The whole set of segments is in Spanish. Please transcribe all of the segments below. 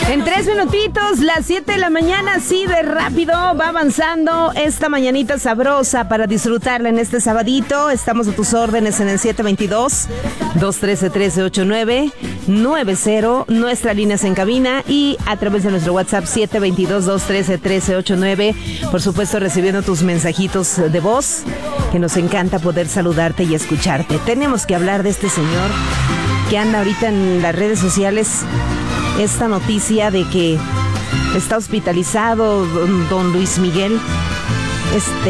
En 3 minutitos, las 7 de la mañana, así de rápido va avanzando esta mañanita sabrosa para disfrutarla en este sabadito. Estamos a tus órdenes en el 722-213-1389-90, nuestra línea es en cabina y a través de nuestro WhatsApp 722-213-1389. Por supuesto, recibiendo tus mensajitos de voz, que nos encanta poder saludarte y escucharte. Tenemos que hablar de este señor que anda ahorita en las redes sociales. Esta noticia de que está hospitalizado don Luis Miguel, este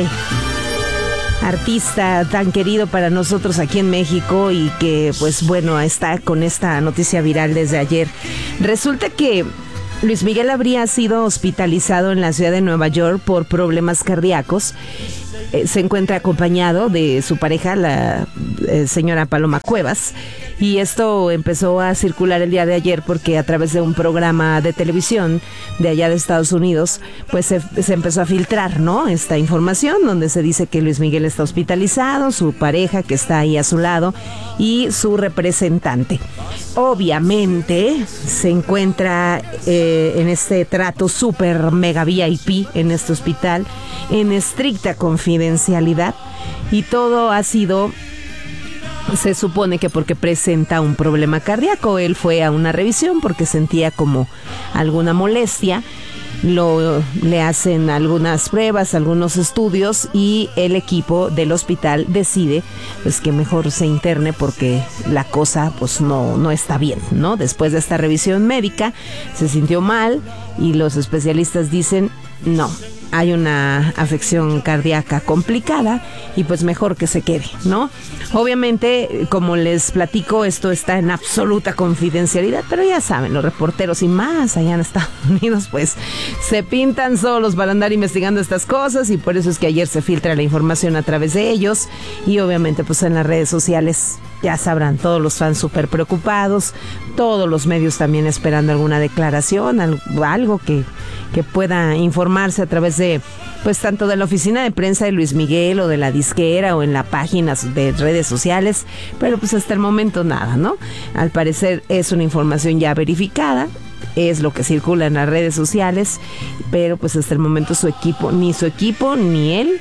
artista tan querido para nosotros aquí en México y que pues bueno, está con esta noticia viral desde ayer. Resulta que Luis Miguel habría sido hospitalizado en la ciudad de Nueva York por problemas cardíacos. Se encuentra acompañado de su pareja, la señora Paloma Cuevas, y esto empezó a circular el día de ayer porque a través de un programa de televisión de allá de Estados Unidos, pues se empezó a filtrar, ¿no? Esta información donde se dice que Luis Miguel está hospitalizado, su pareja que está ahí a su lado y su representante. Obviamente se encuentra en este trato súper mega VIP en este hospital, en estricta confidencialidad, y todo ha sido, se supone que porque presenta un problema cardíaco. Él fue a una revisión porque sentía como alguna molestia. Le hacen algunas pruebas, algunos estudios, y el equipo del hospital decide pues que mejor se interne porque la cosa pues no está bien, ¿no? Después de esta revisión médica se sintió mal y los especialistas dicen no, hay una afección cardíaca complicada y pues mejor que se quede, ¿no? Obviamente, como les platico, esto está en absoluta confidencialidad, pero ya saben, los reporteros y más allá en Estados Unidos, pues se pintan solos para andar investigando estas cosas, y por eso es que ayer se filtra la información a través de ellos, y obviamente pues en las redes sociales ya sabrán, todos los fans súper preocupados, todos los medios también esperando alguna declaración, algo que pueda informarse a través de, pues tanto de la oficina de prensa de Luis Miguel o de la disquera o en las páginas de redes sociales, pero pues hasta el momento nada, ¿no? Al parecer es una información ya verificada, es lo que circula en las redes sociales, pero pues hasta el momento su equipo, ni él,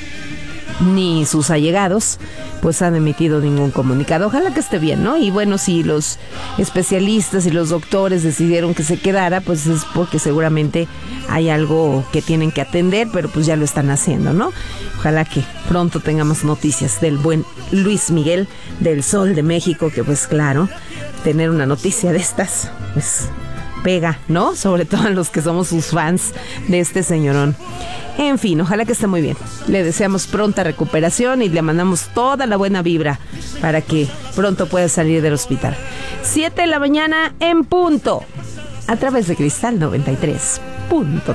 ni sus allegados pues han emitido ningún comunicado. Ojalá que esté bien, ¿no? Y bueno, si los especialistas y los doctores decidieron que se quedara, pues es porque seguramente hay algo que tienen que atender, pero pues ya lo están haciendo, ¿no? Ojalá que pronto tengamos noticias del buen Luis Miguel, del Sol de México, que pues claro, tener una noticia de estas pues pega, ¿no? Sobre todo a los que somos sus fans de este señorón. En fin, ojalá que esté muy bien. Le deseamos pronta recuperación y le mandamos toda la buena vibra para que pronto pueda salir del hospital. 7 de la mañana en punto, a través de Cristal 93.3.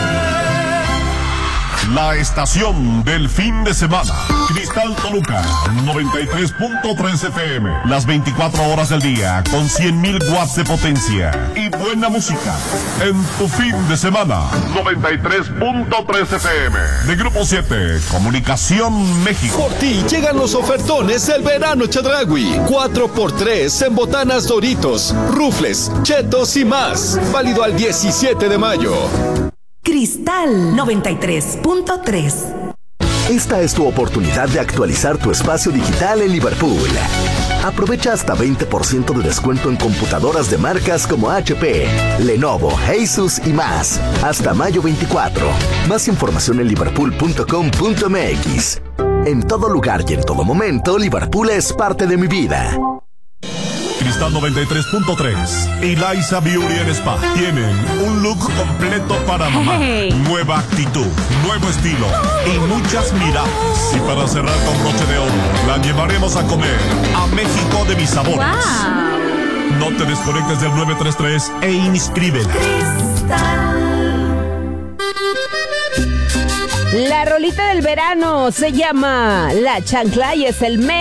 La estación del fin de semana. Cristal Toluca, 93.3 FM. Las 24 horas del día, con 100,000 watts de potencia y buena música. En tu fin de semana, 93.3 FM. De Grupo 7, Comunicación México. Por ti llegan los ofertones del verano Chedraui. 4x3 en botanas Doritos, rufles, chetos y más. Válido al 17 de mayo. Cristal 93.3. Esta es tu oportunidad de actualizar tu espacio digital en Liverpool. Aprovecha hasta 20% de descuento en computadoras de marcas como HP, Lenovo, Asus y más. Hasta mayo 24. Más información en liverpool.com.mx. En todo lugar y en todo momento, Liverpool es parte de mi vida. Cristal 93.3 y Liza Beauty and Spa tienen un look completo para mamá. Hey. Nueva actitud, nuevo estilo y muchas miradas. Y para cerrar con broche de oro, la llevaremos a comer a México de mis sabores. Wow. No te desconectes del 933 e inscríbela. La rolita del verano se llama La Chancla y es el